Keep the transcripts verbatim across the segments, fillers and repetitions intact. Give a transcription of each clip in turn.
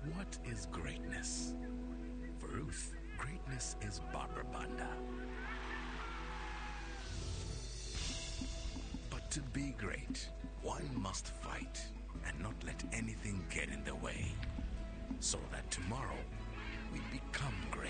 What is greatness? For Ruth, greatness is Barbara Banda. But to be great, one must fight and not let anything get in the way, so that tomorrow we become great.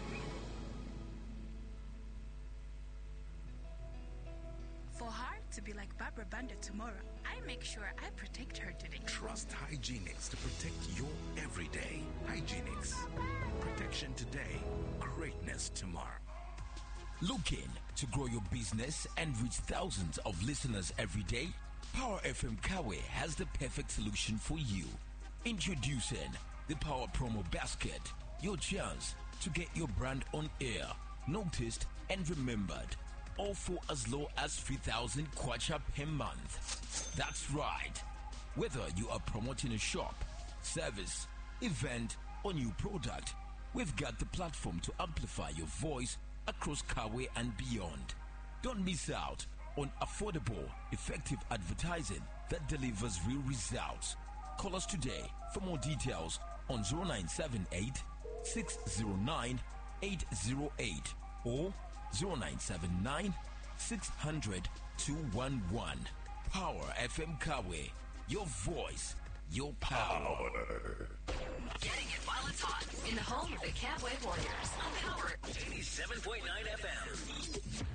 For her to be like Barbara Banda tomorrow, I make sure I protect her today. Trust Hygienix to protect your everyday. Hygienix. Protection today, greatness tomorrow. Looking to grow your business and reach thousands of listeners every day? Power F M Kawe has the perfect solution for you. Introducing the Power Promo Basket, your chance to get your brand on air, noticed and remembered, all for as low as three thousand kwacha per month. That's right. Whether you are promoting a shop, service, event, or new product, we've got the platform to amplify your voice across Kawe and beyond. Don't miss out on affordable, effective advertising that delivers real results. Call us today for more details on zero nine seven eight, six zero nine, eight zero eight or zero nine seven nine, six hundred, two one one. Power F M Kawe. Your voice, your power. Getting it while it's hot in the home of the Catway Warriors on Power eighty-seven point nine F M.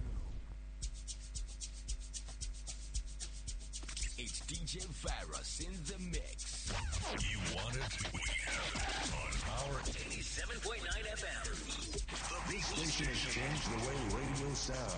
It's D J Virus in the mix. You want it? We have it on Power eighty-seven point nine F M. The big station has changed the way radio sounds.